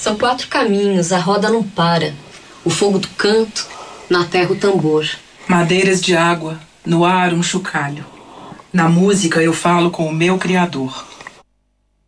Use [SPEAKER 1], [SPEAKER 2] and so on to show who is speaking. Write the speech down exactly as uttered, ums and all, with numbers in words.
[SPEAKER 1] São quatro caminhos, a roda não para. O fogo do canto, na terra o tambor.
[SPEAKER 2] Madeiras de água, no ar um chocalho. Na música eu falo com o meu Criador.